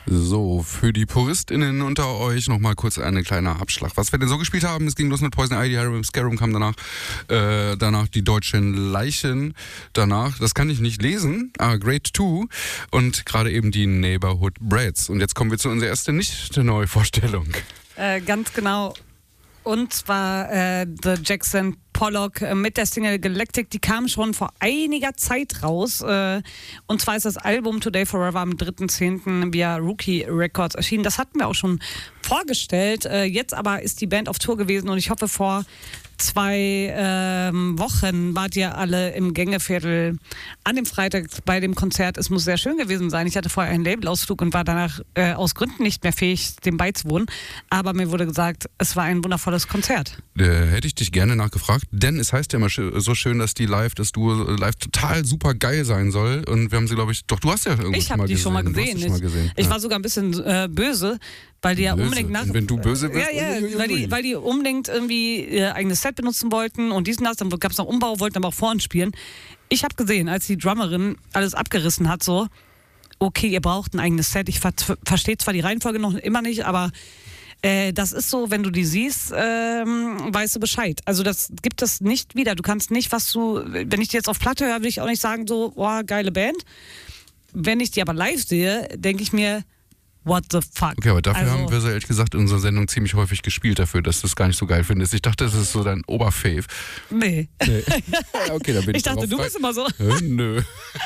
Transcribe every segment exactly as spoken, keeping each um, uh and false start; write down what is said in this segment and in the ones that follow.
So, für die PuristInnen unter euch nochmal kurz ein kleiner Abschlag. Was wir denn so gespielt haben, es ging los mit Poison Ivy, Harem, Scarum kam danach, äh, danach die deutschen Leichen, danach, das kann ich nicht lesen, ah, Grade zwei und gerade eben die Neighborhood Brats. Und jetzt kommen wir zu unserer ersten Nicht-Neuvorstellung. Äh, ganz genau. Und zwar äh, The Jackson Pollock äh, mit der Single Galactic, die kam schon vor einiger Zeit raus. Äh, und zwar ist das Album Today Forever am dritten zehnten via Rookie Records erschienen. Das hatten wir auch schon vorgestellt. Äh, jetzt aber ist die Band auf Tour gewesen und ich hoffe, vor zwei ähm, Wochen wart ihr alle im Gängeviertel an dem Freitag bei dem Konzert. Es muss sehr schön gewesen sein. Ich hatte vorher einen Labelausflug und war danach äh, aus Gründen nicht mehr fähig, dem beizuwohnen. Aber mir wurde gesagt, es war ein wundervolles Konzert. Äh, hätte ich dich gerne nachgefragt, denn es heißt ja immer so schön, dass die live, das Duo live total super geil sein soll. Und wir haben sie, glaube ich, doch, du hast ja irgendwas ich hab mal die gesehen. schon mal gesehen. Du hast die schon mal gesehen. Ich, ich ja. war sogar ein bisschen äh, böse, weil die ja Böse. unbedingt nach... Und wenn du böse bist? Ja, ja, weil die, weil die unbedingt irgendwie ihr eigenes Set benutzen wollten und dies und das, dann gab es noch Umbau, wollten aber auch vor uns spielen. Ich habe gesehen, als die Drummerin alles abgerissen hat, so, okay, ihr braucht ein eigenes Set. Ich ver verstehe zwar die Reihenfolge noch immer nicht, aber äh, das ist so, wenn du die siehst, ähm, weißt du Bescheid. Also das gibt es nicht wieder. Du kannst nicht, was du, wenn ich die jetzt auf Platte höre, will ich auch nicht sagen, so, boah, geile Band. Wenn ich die aber live sehe, denke ich mir, what the fuck? Okay, aber dafür also, haben wir so ehrlich gesagt in unserer Sendung ziemlich häufig gespielt dafür, dass du es gar nicht so geil findest. Ich dachte, das ist so dein Oberfave. Nee. nee. Okay, dann bin ich Ich dachte, du frei. bist immer so. Äh, nö.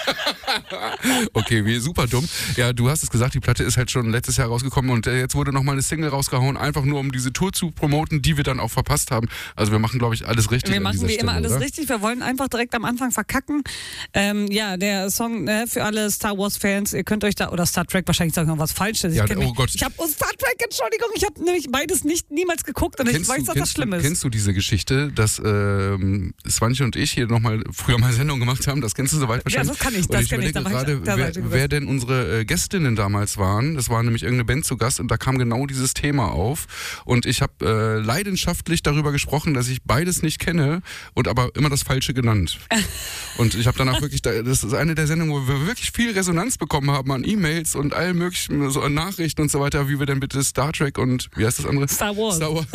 Okay, wie super dumm. Ja, du hast es gesagt, die Platte ist halt schon letztes Jahr rausgekommen und äh, jetzt wurde nochmal eine Single rausgehauen, einfach nur um diese Tour zu promoten, die wir dann auch verpasst haben. Also wir machen, glaube ich, alles richtig. Wir an machen dieser wie Stelle, immer alles oder? richtig. Wir wollen einfach direkt am Anfang verkacken. Ähm, ja, der Song äh, für alle Star Wars Fans, ihr könnt euch da, oder Star Trek, wahrscheinlich sagen wir noch was Falsches. Ich Ja, kenn oh mich, Gott. Ich habe oh, Star Trek, Entschuldigung, ich habe nämlich beides nicht niemals geguckt und ich weiß, du, dass das kennst, schlimm du, ist. kennst du diese Geschichte, dass ähm, Swantje und ich hier nochmal früher mal Sendung gemacht haben? Das kennst du soweit Ja, wahrscheinlich. das kann ich, und das ich kenn ich. überlege Da war ich gerade, auf der wer, Seite wer denn unsere äh, Gästinnen damals waren. Das war nämlich irgendeine Band zu Gast und da kam genau dieses Thema auf. Und ich habe äh, leidenschaftlich darüber gesprochen, dass ich beides nicht kenne und aber immer das Falsche genannt. Und ich habe danach wirklich, das ist eine der Sendungen, wo wir wirklich viel Resonanz bekommen haben an E-Mails und allen möglichen so Nachrichten und so weiter, wie wir denn bitte Star Trek und wie heißt das andere? Star Wars. Star Wars.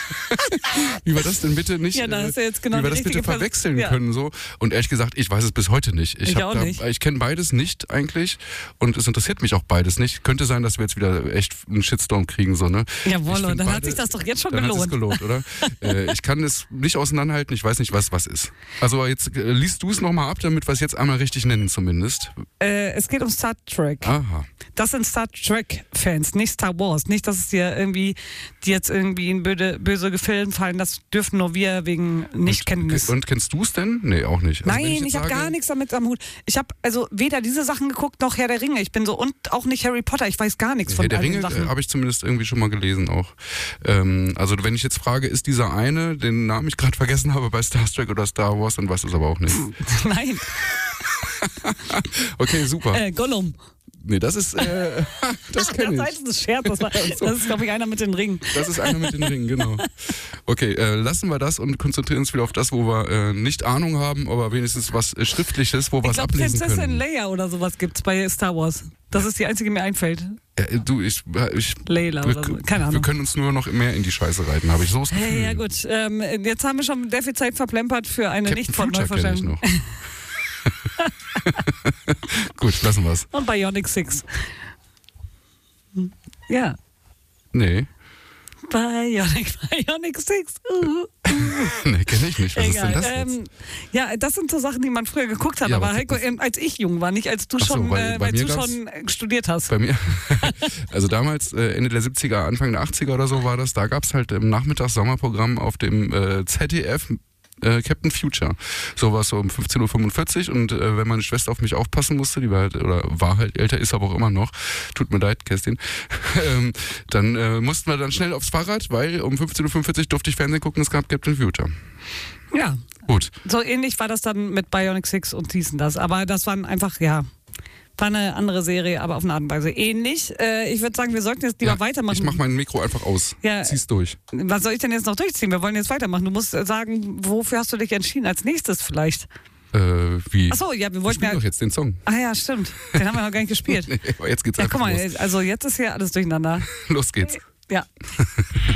Wie wir das denn bitte nicht, Ja, da hast du jetzt genau wie wir die das bitte richtige Vers- verwechseln ja. können so. Und ehrlich gesagt, ich weiß es bis heute nicht. Ich, Ich hab auch da, nicht. Ich kenne beides nicht eigentlich und es interessiert mich auch beides nicht. Könnte sein, dass wir jetzt wieder echt einen Shitstorm kriegen so ne. Jawohl, Ich und find dann hat beide- sich das doch jetzt schon dann hat es gelohnt. gelohnt, oder? äh, ich kann es nicht auseinanderhalten. Ich weiß nicht, was was ist. Also jetzt äh, liest du es nochmal ab, damit wir es jetzt einmal richtig nennen zumindest. Äh, es geht um Star Trek. Aha. Das sind Star Trek-Fans, nicht Star Wars. Nicht, dass es dir irgendwie, die jetzt irgendwie in böse, böse Gefilden fallen, das dürfen nur wir wegen Nichtkenntnis. Und, und kennst du es denn? Nee, auch nicht. Also wenn Nein, jetzt ich habe sage- gar nichts damit am Hut. Ich habe also weder diese Sachen geguckt, noch Herr der Ringe. Ich bin so, und auch nicht Harry Potter. Ich weiß gar nichts von Herr der all den Ringe Sachen. äh, habe ich zumindest irgendwie schon mal gelesen auch. Ähm, also wenn ich jetzt frage, ist dieser eine, den Namen ich gerade vergessen habe, bei Star Trek oder Star Wars, dann weiß es aber auch nicht. Nein, Okay, super. äh, Gollum. Nee, das ist, äh, das kenne Das ich. ist ein Scherz. Das, war, das ist, glaube ich, einer mit den Ringen. Das ist einer mit den Ringen, genau. Okay, äh, lassen wir das und konzentrieren uns wieder auf das, wo wir äh, nicht Ahnung haben, aber wenigstens was äh, Schriftliches, wo wir Ich es glaube, ablesen Prinzessin können. Leia oder sowas gibt es bei Star Wars. Das ist die einzige, die mir einfällt. Äh, du, ich, ich Layla wir, oder so. Keine wir Ahnung. können uns nur noch mehr in die Scheiße reiten, habe ich so das Gefühl. Hey, ja gut, ähm, jetzt haben wir schon sehr viel Zeit verplempert für eine Captain nicht von Future kenn ich Neuverstellung. noch. Gut, lassen wir's. Und Bionic Six. Ja. Nee, Bionic, Bionic Six. Uh, uh. nee, kenne ich nicht. Was ist denn Egal. das jetzt? Ähm, ja, das sind so Sachen, die man früher geguckt hat. Ja, aber was- Heiko, ähm, als ich jung war, nicht als du Ach so, schon, weil äh, bei weil mir du gab's- schon äh, studiert hast. Bei mir, also damals, äh, Ende der siebziger, Anfang der achtziger oder so war das, da gab es halt im Nachmittags-Sommerprogramm auf dem äh, Z D F äh, Captain Future. So war es so um fünfzehn Uhr fünfundvierzig und äh, wenn meine Schwester auf mich aufpassen musste, die war halt, oder war halt älter, ist aber auch immer noch, tut mir leid, Kerstin, ähm, dann äh, mussten wir dann schnell aufs Fahrrad, weil um fünfzehn Uhr fünfundvierzig durfte ich Fernsehen gucken, es gab Captain Future. Ja, Gut. so ähnlich war das dann mit Bionic Six und dies und das. Aber das waren einfach, ja, war eine andere Serie, aber auf eine Art und Weise ähnlich. Äh, ich würde sagen, wir sollten jetzt lieber Ja, weitermachen. ich mach mein Mikro einfach aus. Ja. Zieh's durch. Was soll ich denn jetzt noch durchziehen? Wir wollen jetzt weitermachen. Du musst äh, sagen, wofür hast du dich entschieden als nächstes vielleicht? Äh, wie? Achso, ja, wir Wir wollten spielen ja. doch jetzt den Song. Ah ja, stimmt. Den haben wir noch gar nicht gespielt. Nee, aber jetzt geht's Ja, einfach guck mal, los. also jetzt ist hier alles durcheinander. Los geht's. Ja.